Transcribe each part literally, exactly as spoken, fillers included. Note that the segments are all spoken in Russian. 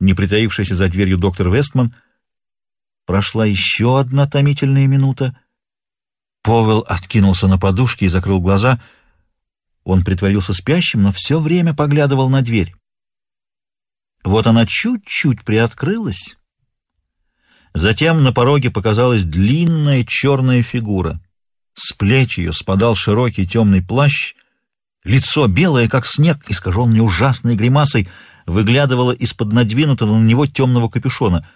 не притаившийся за дверью доктор Вестман. Прошла еще одна томительная минута. Повел откинулся на подушки и закрыл глаза. Он притворился спящим, но все время поглядывал на дверь. Вот она чуть-чуть приоткрылась. Затем на пороге показалась длинная черная фигура. С плеч ее спадал широкий темный плащ. Лицо, белое как снег, искаженное ужасной гримасой, выглядывало из-под надвинутого на него темного капюшона.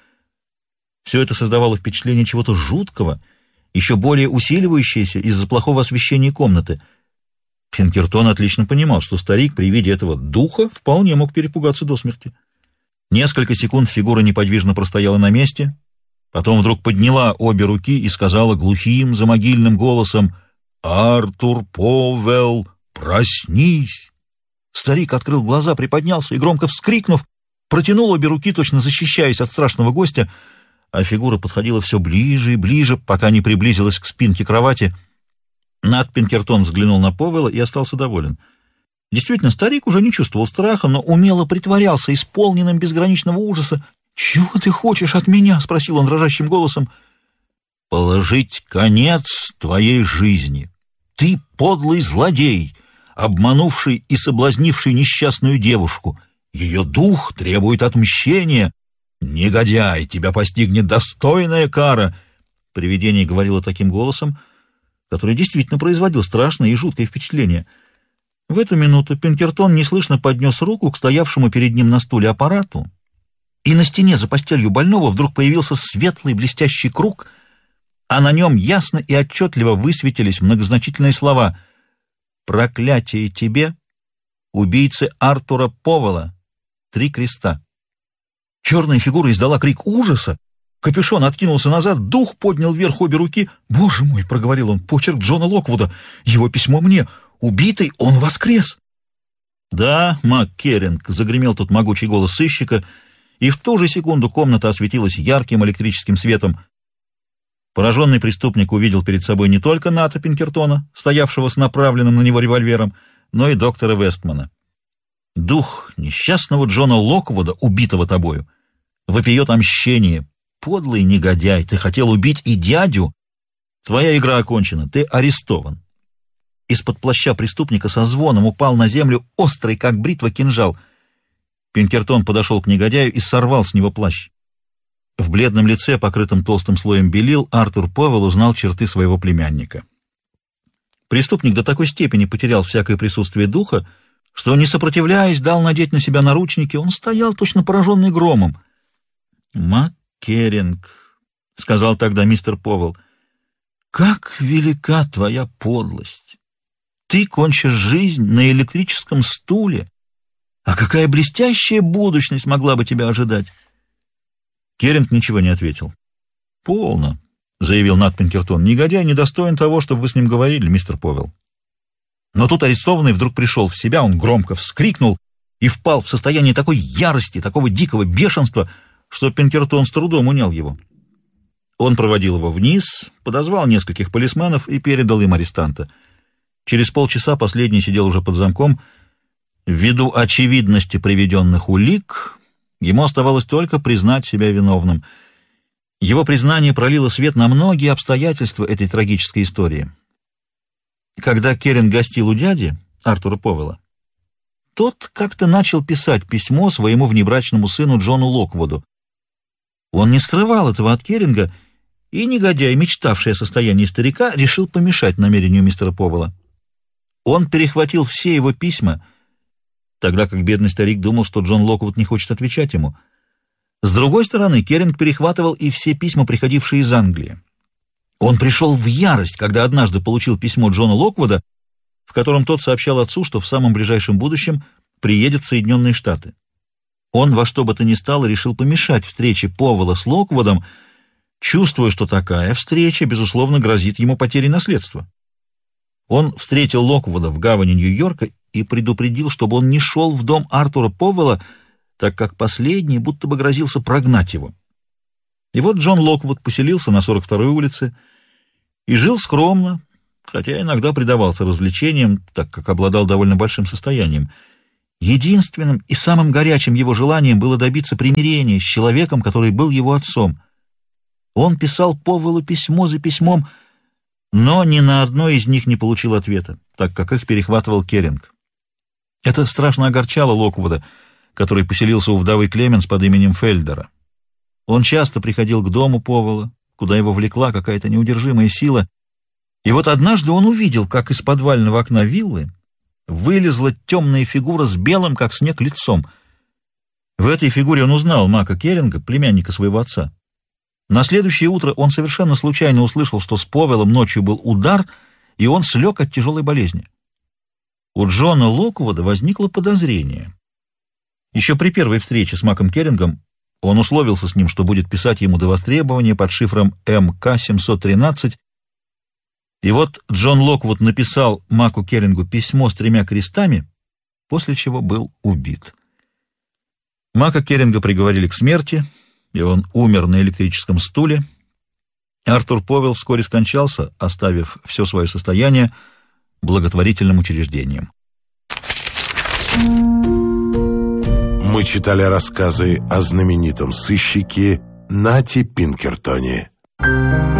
Все это создавало впечатление чего-то жуткого, еще более усиливающееся из-за плохого освещения комнаты. Пинкертон отлично понимал, что старик при виде этого духа вполне мог перепугаться до смерти. Несколько секунд фигура неподвижно простояла на месте, потом вдруг подняла обе руки и сказала глухим замогильным голосом: «Артур Повел, проснись!» Старик открыл глаза, приподнялся и, громко вскрикнув, протянул обе руки, точно защищаясь от страшного гостя, а фигура подходила все ближе и ближе, пока не приблизилась к спинке кровати. Нат Пинкертон взглянул на Повела и остался доволен. Действительно, старик уже не чувствовал страха, но умело притворялся исполненным безграничного ужаса. «Чего ты хочешь от меня?» — спросил он дрожащим голосом. «Положить конец твоей жизни. Ты подлый злодей, обманувший и соблазнивший несчастную девушку. Ее дух требует отмщения. Негодяй, тебя постигнет достойная кара!» Привидение говорило таким голосом, который действительно производил страшное и жуткое впечатление. В эту минуту Пинкертон неслышно поднес руку к стоявшему перед ним на стуле аппарату, и на стене за постелью больного вдруг появился светлый блестящий круг, а на нем ясно и отчетливо высветились многозначительные слова: «Проклятие тебе, убийцы Артура Повела, три креста». Черная фигура издала крик ужаса. Капюшон откинулся назад, дух поднял вверх обе руки. «Боже мой!» — проговорил он. «Почерк Джона Локвуда! Его письмо мне! Убитый он воскрес!» «Да, МакКеринг!» — загремел тут могучий голос сыщика, и в ту же секунду комната осветилась ярким электрическим светом. Пораженный преступник увидел перед собой не только Ната Пинкертона, стоявшего с направленным на него револьвером, но и доктора Вестмана. «Дух несчастного Джона Локвуда, убитого тобою, вопиет о мщении. Подлый негодяй, ты хотел убить и дядю. Твоя игра окончена, ты арестован». Из-под плаща преступника со звоном упал на землю острый, как бритва, кинжал. Пинкертон подошел к негодяю и сорвал с него плащ. В бледном лице, покрытом толстым слоем белил, Артур Повел узнал черты своего племянника. Преступник до такой степени потерял всякое присутствие духа, что, не сопротивляясь, дал надеть на себя наручники. Он стоял, точно пораженный громом. «МакКеринг», — сказал тогда мистер Повел, — «как велика твоя подлость! Ты кончишь жизнь на электрическом стуле, а какая блестящая будущность могла бы тебя ожидать!» Керинг ничего не ответил. «Полно», — заявил Нат Пинкертон, — «негодяй недостоин того, чтобы вы с ним говорили, мистер Повел». Но тут арестованный вдруг пришел в себя, он громко вскрикнул и впал в состояние такой ярости, такого дикого бешенства, что Пинкертон с трудом унял его. Он проводил его вниз, подозвал нескольких полисменов и передал им арестанта. Через полчаса последний сидел уже под замком. Ввиду очевидности приведенных улик, ему оставалось только признать себя виновным. Его признание пролило свет на многие обстоятельства этой трагической истории. Когда Керинг гостил у дяди, Артура Повела, тот как-то начал писать письмо своему внебрачному сыну Джону Локвуду. Он не скрывал этого от Керинга, и негодяй, мечтавший о состоянии старика, решил помешать намерению мистера Повела. Он перехватил все его письма, тогда как бедный старик думал, что Джон Локвуд не хочет отвечать ему. С другой стороны, Керинг перехватывал и все письма, приходившие из Англии. Он пришел в ярость, когда однажды получил письмо Джона Локвуда, в котором тот сообщал отцу, что в самом ближайшем будущем приедет в Соединенные Штаты. Он во что бы то ни стало решил помешать встрече Повела с Локвудом, чувствуя, что такая встреча, безусловно, грозит ему потерей наследства. Он встретил Локвуда в гавани Нью-Йорка и предупредил, чтобы он не шел в дом Артура Повела, так как последний будто бы грозился прогнать его. И вот Джон Локвуд поселился на сорок второй улице и жил скромно, хотя иногда предавался развлечениям, так как обладал довольно большим состоянием. Единственным и самым горячим его желанием было добиться примирения с человеком, который был его отцом. Он писал Повелу письмо за письмом, но ни на одно из них не получил ответа, так как их перехватывал Керинг. Это страшно огорчало Локвуда, который поселился у вдовы Клеменс под именем Фельдера. Он часто приходил к дому Повела, куда его влекла какая-то неудержимая сила, и вот однажды он увидел, как из подвального окна виллы вылезла темная фигура с белым, как снег, лицом. В этой фигуре он узнал Мака Керинга, племянника своего отца. На следующее утро он совершенно случайно услышал, что с Повелом ночью был удар, и он слег от тяжелой болезни. У Джона Локвуда возникло подозрение. Еще при первой встрече с Маком Керингом он условился с ним, что будет писать ему до востребования под шифром эм ка семьсот тринадцать. И вот Джон Локвуд написал Маку Керингу письмо с тремя крестами, после чего был убит. Мака Керинга приговорили к смерти, и он умер на электрическом стуле. Артур Повел вскоре скончался, оставив все свое состояние благотворительным учреждениям. Мы читали рассказы о знаменитом сыщике Нате Пинкертоне.